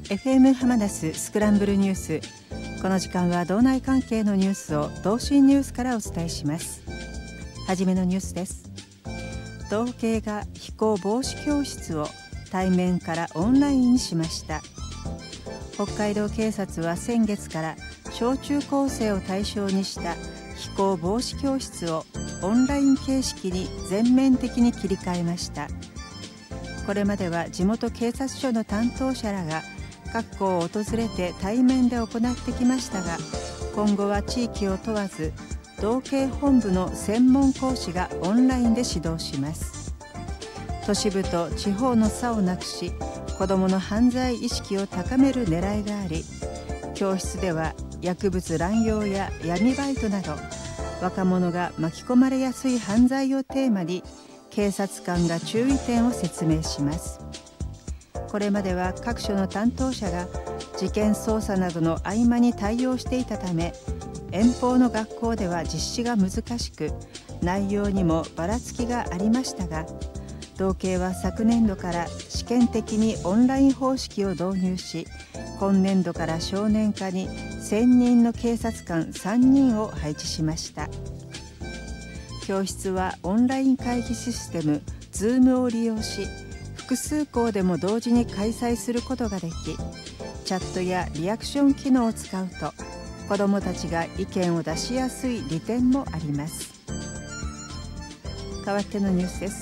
FM 浜那須スクランブルニュース。この時間は道内関係のニュースを同心ニュースからお伝えします。はじめのニュースです。道警が非行防止教室を対面からオンラインにしました。北海道警察は先月から小中高生を対象にした非行防止教室をオンライン形式に全面的に切り替えました。これまでは地元警察署の担当者らが各校を訪れて対面で行ってきましたが、今後は地域を問わず道警本部の専門講師がオンラインで指導します。都市部と地方の差をなくし、子どもの犯罪意識を高める狙いがあり、教室では薬物乱用や闇バイトなど若者が巻き込まれやすい犯罪をテーマに警察官が注意点を説明します。これまでは各所の担当者が事件捜査などの合間に対応していたため、遠方の学校では実施が難しく、内容にもばらつきがありましたが、道警は昨年度から試験的にオンライン方式を導入し、今年度から少年課に1000人の警察官3人を配置しました。教室はオンライン会議システム Zoom を利用し、複数校でも同時に開催することができ、チャットやリアクション機能を使うと子どもたちが意見を出しやすい利点もあります。代わってのニュースです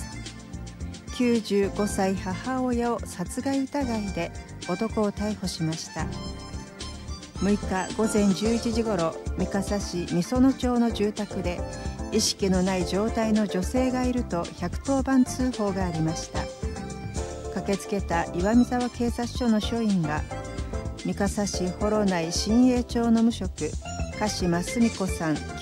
。95歳母親を殺害疑いで男を逮捕しました。6日午前11時ごろ、三笠市美園町の住宅で意識のない状態の女性がいると110番通報がありました。駆けつけた岩見沢警察署の署員が、三笠市幌内新栄町の無職鹿島澄子さん